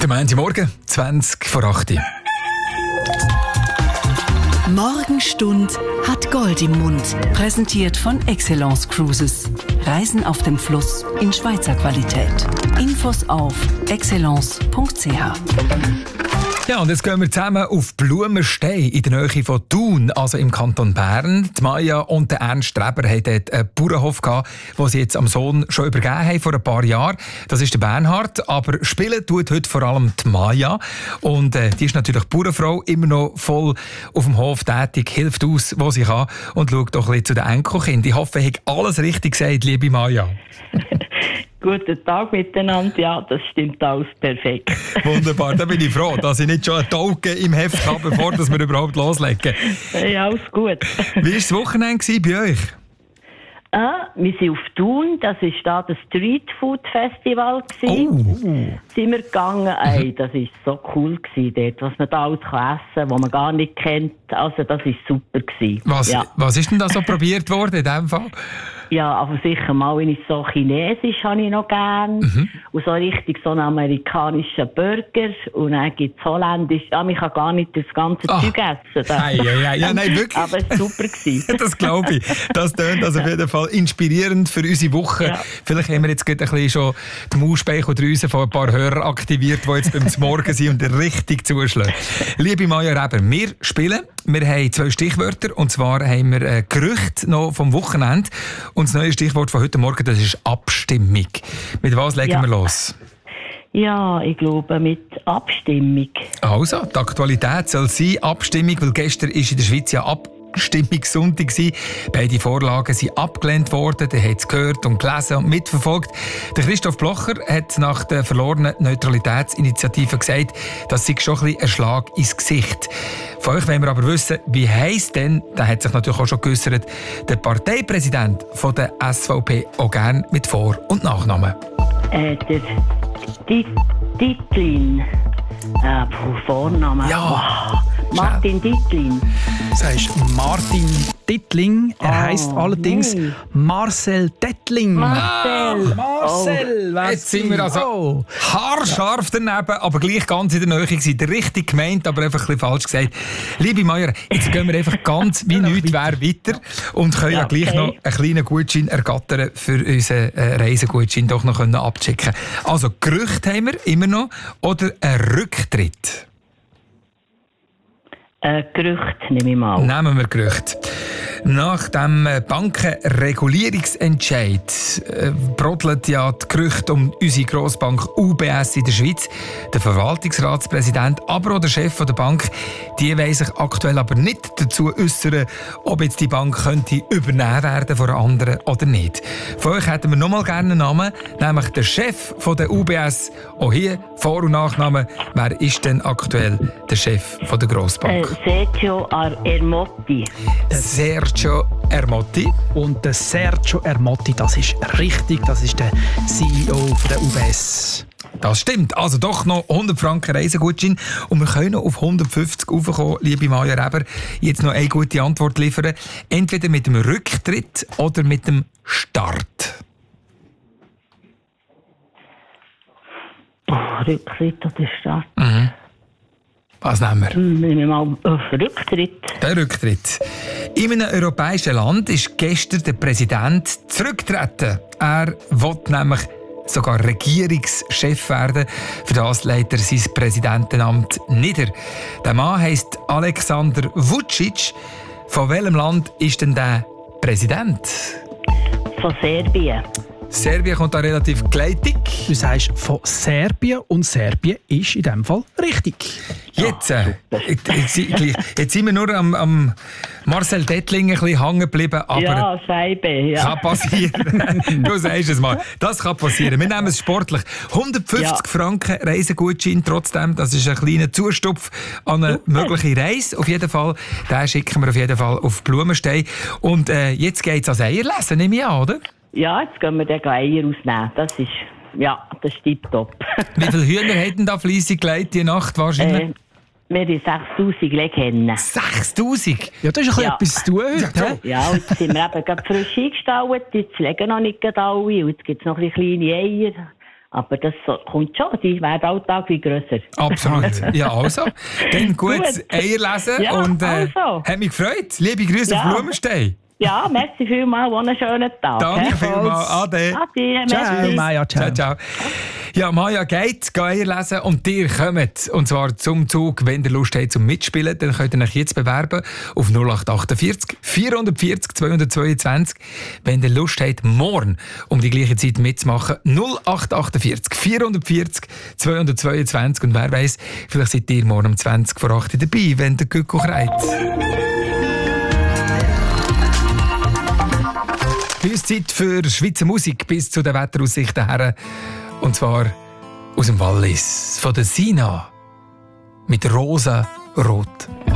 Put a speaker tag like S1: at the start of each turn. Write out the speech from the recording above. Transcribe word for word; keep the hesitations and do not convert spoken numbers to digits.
S1: Der Montagmorgen, zwanzig vor acht.
S2: Morgenstund hat Gold im Mund. Präsentiert von Excellence Cruises. Reisen auf dem Fluss in Schweizer Qualität. Infos auf excellence punkt c h.
S1: Ja, und jetzt gehen wir zusammen auf Blumenstein in der Nähe von Thun, also im Kanton Bern. Die Maja und der Ernst Streber hatten dort einen Bauernhof gehabt, den sie jetzt am Sohn schon übergeben haben vor ein paar Jahren. Das ist der Bernhard, aber spielen tut heute vor allem die Maja. Und äh, die ist natürlich Bauernfrau, immer noch voll auf dem Hof tätig, hilft aus, wo sie kann und schaut doch ein bisschen zu den Enkelkindern. Ich hoffe, ich habe alles richtig gesagt, liebe Maja.
S3: Guten Tag miteinander, ja, das stimmt alles perfekt.
S1: Wunderbar, da bin ich froh, dass ich nicht schon einen Tauge im Heft habe, bevor wir überhaupt loslegen.
S3: Ja, alles gut.
S1: Wie war das Wochenende bei euch?
S3: Ah, wir sind auf Thun, das war da das Street Food Festival.
S1: Oh.
S3: Sind wir gegangen, ey, das war so cool gewesen, dort, was man da alles essen kann, was man gar nicht kennt. Also das war super gewesen.
S1: Was,
S3: ja.
S1: was ist denn da so probiert worden in diesem Fall?
S3: Ja, aber sicher mal, wenn ich so Chinesisch habe ich noch gern. Mhm. Und so richtig so einen amerikanischen Burger. Und dann gibt es Holländisch. Ja, man kann gar nicht das ganze
S1: Ach.
S3: Zeug essen.
S1: Ei, ei, ei. Ja, nein, wirklich.
S3: Aber es war super gewesen.
S1: Das glaube ich. Das tönt also auf jeden Fall inspirierend für unsere Woche. Ja. Vielleicht haben wir jetzt gerade ein bisschen schon die Mausspeicheldrüse von ein paar Hörern aktiviert, die jetzt beim Morgen sind und richtig zuschlagen. Liebe Maja Reber, wir spielen. Wir haben zwei Stichwörter. Und zwar haben wir ein Gerücht noch vom Wochenende. Und das neue Stichwort von heute Morgen, das ist Abstimmung. Mit was legen
S3: ja.
S1: wir los?
S3: Ja, ich glaube mit Abstimmung.
S1: Also, die Aktualität soll sein Abstimmung, weil gestern ist in der Schweiz ja Abstimmungssonntag gewesen. Beide Vorlagen sind abgelehnt worden. Der hat es gehört und gelesen und mitverfolgt. Der Christoph Blocher hat nach der verlorenen Neutralitätsinitiative gesagt, das sei schon ein bisschen ein Schlag ins Gesicht. Von euch wollen wir aber wissen, wie heisst denn, da hat sich natürlich auch schon geäussert, der Parteipräsident von der S V P auch gerne mit Vor- und Nachnamen.
S3: Äh, der Dittlin. Äh, Vorname.
S1: Ja.
S3: Oh, Martin Dittlin.
S4: Das heißt Martin Dittling. Er
S3: oh,
S4: heisst allerdings nee. Marcel Dettling.
S3: Marcel.
S4: Ah, Marcel.
S1: Oh. Jetzt sind wir also oh. haarscharf daneben, aber gleich ganz in der Nähe gewesen. Der richtig gemeint, aber einfach ein bisschen falsch gesagt. Liebe Meier, jetzt gehen wir einfach ganz wie nichts wäre weiter und können ja, ja gleich okay. noch einen kleinen Gutschein ergattern für unseren äh, Reisegutschein doch noch können abchecken. Also Gerüchte haben wir immer noch oder ein Rücktritt?
S3: Äh, Gerücht nehme ich mal.
S1: Nehmen wir Gerücht. Nach dem Bankenregulierungsentscheid äh, brodelt ja die Gerüchte um unsere Grossbank U B S in der Schweiz. Der Verwaltungsratspräsident, aber auch der Chef der Bank, die wollen sich aktuell aber nicht dazu äußern, ob jetzt die Bank könnte übernehmen werden von einer anderen oder nicht. Von euch hätten wir noch mal gerne einen Namen, nämlich der Chef von der U B S. Auch hier Vor- und Nachname. Wer ist denn aktuell der Chef von der Grossbank?
S3: Äh, Sergio Ermotti.
S1: Sergio Ermotti.
S4: Und der Sergio Ermotti, das ist richtig, das ist der C E O von der U B S.
S1: Das stimmt. Also doch noch hundert Franken Reisegutschein. Und wir können noch auf hundertfünfzig raufkommen, liebe Maja Reber. Jetzt noch eine gute Antwort liefern. Entweder mit dem Rücktritt oder mit dem Start.
S3: Oh, Rücktritt oder Start?
S1: Mhm. Was nehmen wir?
S3: Nehmen wir mal äh, Rücktritt.
S1: Der Rücktritt. In einem europäischen Land ist gestern der Präsident zurückgetreten. Er will nämlich sogar Regierungschef werden. Für das legt er sein Präsidentenamt nieder. Der Mann heisst Alexander Vučić. Von welchem Land ist denn der Präsident?
S3: Von Serbien.
S1: Serbien kommt da relativ gleitig.
S4: Du sagst von Serbien und Serbien ist in diesem Fall richtig.
S1: Jetzt, äh, jetzt, jetzt sind wir nur am, am Marcel Dettling ein bisschen hängen geblieben. Aber
S3: ja, Scheibe. Ja.
S1: Kann passieren. Du sagst es mal. Das kann passieren. Wir nehmen es sportlich. hundertfünfzig ja. Franken Reisegutschein trotzdem. Das ist ein kleiner Zustupf an eine mögliche Reise. Auf jeden Fall. Den schicken wir auf jeden Fall auf Blumenstein. Und äh, jetzt geht es ans Eierlesen, nehme ich an, oder?
S3: Ja, jetzt gehen wir den Eier ausnehmen. Das ist, ja, das ist tipptopp.
S1: Wie viele Hühner hätten da fleissig gelegt die Nacht wahrscheinlich?
S3: Äh, wir haben sechstausend Legehennen.
S1: sechstausend?
S4: Ja, das ist ein
S3: ja.
S4: bisschen etwas zu tun heute.
S3: Ja, ja, und jetzt sind wir eben gerade frisch eingestallt. Jetzt legen noch nicht alle. Und jetzt gibt es noch ein bisschen kleine Eier. Aber das so, kommt schon, die werden Alltag wie grösser.
S1: Absolut. Ja, also. Dann gut Eier lesen
S3: ja,
S1: und äh,
S3: also.
S1: hat mich gefreut. Liebe Grüße
S3: Ja.
S1: auf Blumenstein.
S3: Ja, merci vielmals, und einen schönen Tag.
S1: Danke
S3: he?
S1: vielmals. Ade.
S3: Ade,
S4: Ciao,
S3: merci.
S4: Maja, ciao.
S1: Ciao, ciao. Ja, Maja geht, geht Eier lesen und ihr kommt. Und zwar zum Zug, wenn ihr Lust habt zum Mitspielen, dann könnt ihr euch jetzt bewerben auf null acht achtundvierzig vierhundertvierzig zweihundertzweiundzwanzig. Wenn ihr Lust habt, morgen um die gleiche Zeit mitzumachen, null acht achtundvierzig vierhundertvierzig zweihundertzweiundzwanzig. Und wer weiss, vielleicht seid ihr morgen um zwanzig vor acht dabei, wenn der Gücko kreit. Uns Zeit für Schweizer Musik bis zu den Wetteraussichten her. Und zwar aus dem Wallis, von der Sina. Mit rosa Rot.